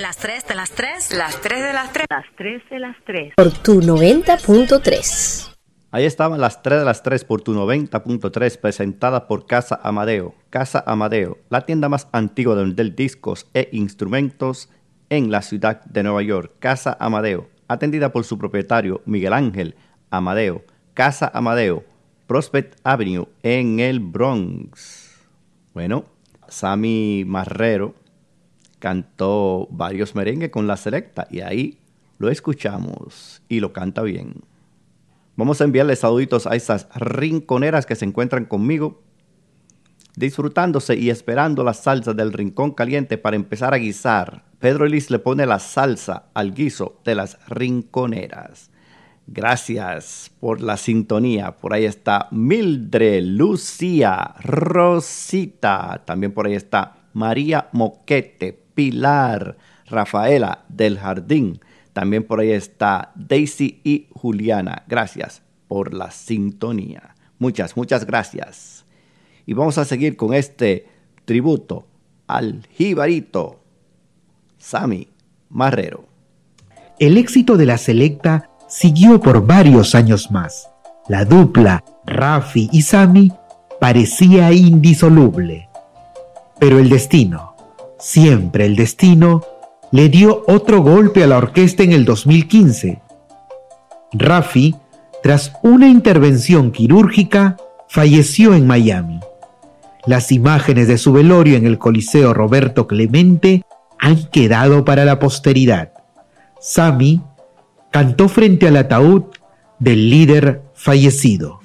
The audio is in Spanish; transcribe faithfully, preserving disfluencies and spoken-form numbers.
Las tres de las tres. Las tres de las tres. Las tres de las tres. Por tu noventa punto tres. Ahí estaban las tres de las tres por tu noventa punto tres, presentada por Casa Amadeo. Casa Amadeo, la tienda más antigua de vender discos e instrumentos en la ciudad de Nueva York. Casa Amadeo, atendida por su propietario Miguel Ángel Amadeo. Casa Amadeo, Prospect Avenue en el Bronx. Bueno, Sammy Marrero cantó varios merengues con la selecta y ahí lo escuchamos y lo canta bien. Vamos a enviarles saluditos a esas rinconeras que se encuentran conmigo, disfrutándose y esperando la salsa del rincón caliente para empezar a guisar. Pedro Elis le pone la salsa al guiso de las rinconeras. Gracias por la sintonía. Por ahí está Mildred, Lucía, Rosita. También por ahí está María Moquete, Pilar, Rafaela del Jardín. También por ahí está Daisy y Juliana. Gracias por la sintonía. Muchas, muchas gracias. Y vamos a seguir con este tributo al jibarito Sammy Marrero. El éxito de la selecta siguió por varios años más. La dupla Rafi y Sammy parecía indisoluble. Pero el destino, siempre el destino, le dio otro golpe a la orquesta en el dos mil quince. Rafi, tras una intervención quirúrgica, falleció en Miami. Las imágenes de su velorio en el Coliseo Roberto Clemente han quedado para la posteridad. Sammy cantó frente al ataúd del líder fallecido.